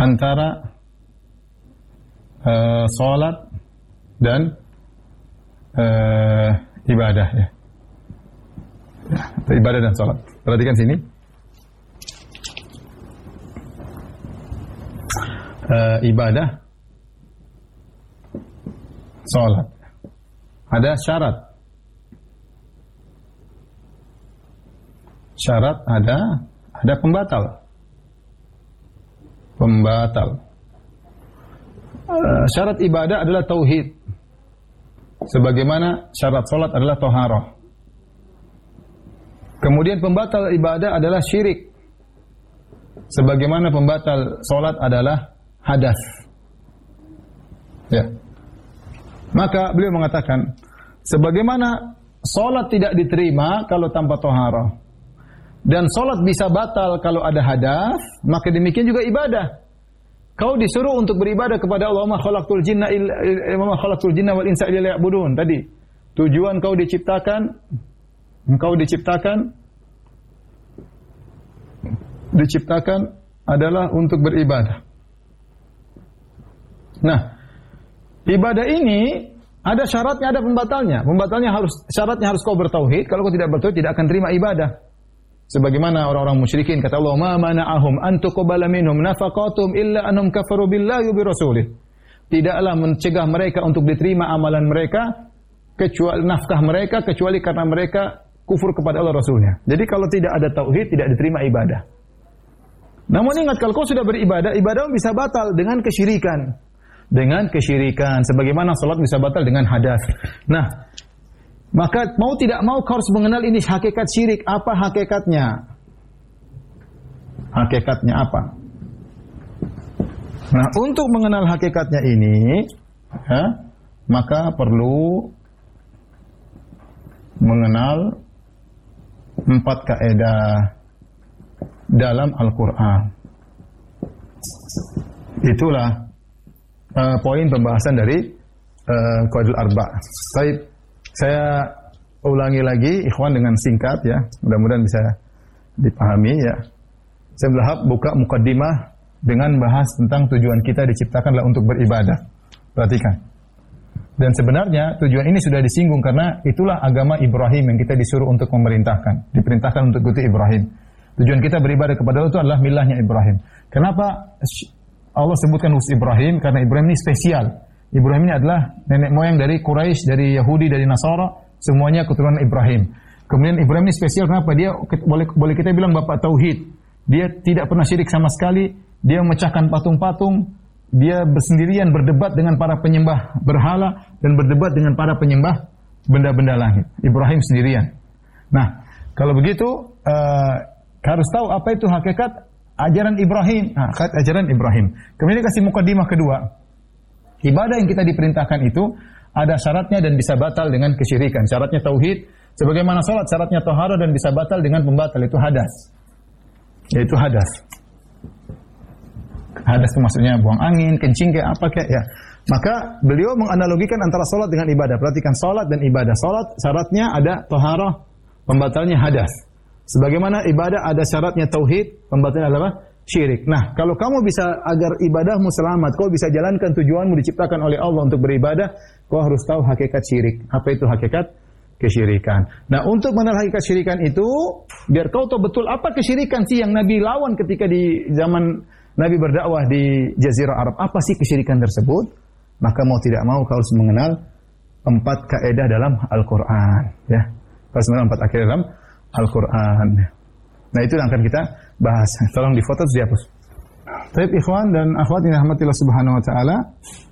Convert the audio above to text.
antara salat dan ibadah ya. Ibadah dan salat. Perhatikan sini. Ibadah, salat. Ada syarat. Syarat ada pembatal. Syarat ibadah adalah tauhid. Sebagaimana syarat salat adalah thaharah. Kemudian pembatal ibadah adalah syirik. Sebagaimana pembatal salat adalah hadas. Ya. Maka beliau mengatakan, sebagaimana salat tidak diterima kalau tanpa thaharah, dan salat bisa batal kalau ada hadas, maka demikian juga ibadah. Kau disuruh untuk beribadah kepada Allah, ma khalaqtul jinna wal insa illa liya'budun. Tadi tujuan kau diciptakan adalah untuk beribadah. Nah, ibadah ini ada syaratnya, ada pembatalnya. Syaratnya harus kau bertauhid. Kalau kau tidak bertauhid, tidak akan terima ibadah. Sebagaimana orang-orang musyrikin, kata Allah, ma mana'ahum an tuqbala minhum nafaqatum illa annahum kafaru billahi wa bi rasulih. Tidaklah mencegah mereka untuk diterima amalan mereka, kecuali nafkah mereka, kecuali karena mereka kufur kepada Allah Rasulnya. Jadi kalau tidak ada tauhid, tidak diterima ibadah. Namun ingat, kalau kau sudah beribadah, ibadah bisa batal dengan kesyirikan. Sebagaimana salat bisa batal dengan hadas. Nah, maka mau tidak mau kau harus mengenal ini hakikat syirik. Apa hakikatnya? Hakikatnya apa? Nah, untuk mengenal hakikatnya ini, maka perlu mengenal 4 kaidah dalam Al-Quran. Itulah poin pembahasan dari Qawaidul Arba'. Baik. Saya ulangi lagi, ikhwan, dengan singkat ya. Mudah-mudahan bisa dipahami ya. Saya berharap buka mukaddimah dengan bahas tentang tujuan kita diciptakanlah untuk beribadah. Perhatikan. Dan sebenarnya tujuan ini sudah disinggung karena itulah agama Ibrahim yang kita disuruh untuk memerintahkan. Diperintahkan untuk ikuti Ibrahim. Tujuan kita beribadah kepada Allah itu adalah milahnya Ibrahim. Kenapa Allah sebutkan khusus Ibrahim? Karena Ibrahim ini spesial. Ibrahim ini adalah nenek moyang dari Quraisy, dari Yahudi, dari Nasara, semuanya keturunan Ibrahim. Kemudian Ibrahim ini spesial kenapa? Dia boleh kita bilang bapak tauhid. Dia tidak pernah syirik sama sekali. Dia memecahkan patung-patung. Dia bersendirian berdebat dengan para penyembah berhala dan berdebat dengan para penyembah benda-benda langit. Ibrahim sendirian. Nah, kalau begitu harus tahu apa itu hakikat ajaran Ibrahim. Hakikat ajaran Ibrahim. Kemudian kasih mukadimah kedua. Ibadah yang kita diperintahkan itu ada syaratnya dan bisa batal dengan kesyirikan. Syaratnya tauhid, sebagaimana salat syaratnya taharah dan bisa batal dengan pembatal, itu hadas. Yaitu hadas. Hadas itu maksudnya buang angin, kencing kayak apa kayak ya. Maka beliau menganalogikan antara salat dengan ibadah. Perhatikan, salat dan ibadah. Salat syaratnya ada taharah, pembatalnya hadas. Sebagaimana ibadah ada syaratnya tauhid, pembatalnya adalah syirik. Nah, kalau kamu bisa agar ibadahmu selamat, kau bisa jalankan tujuanmu diciptakan oleh Allah untuk beribadah, kau harus tahu hakikat syirik. Apa itu hakikat kesyirikan? Nah, untuk mengenal hakikat syirikan itu, biar kau tahu betul apa kesyirikan sih yang Nabi lawan ketika di zaman Nabi berdakwah di Jazirah Arab. Apa sih kesyirikan tersebut? Maka mau tidak mau kau harus mengenal 4 kaidah dalam Al-Quran. Ya, harus mengenal 4 kaidah dalam Al-Quran. Nah, itu yang akan kita bahas. Tolong difoto terus dihapus. Baik, ikhwan dan akhwat yang dirahmati Allah Subhanahu wa taala.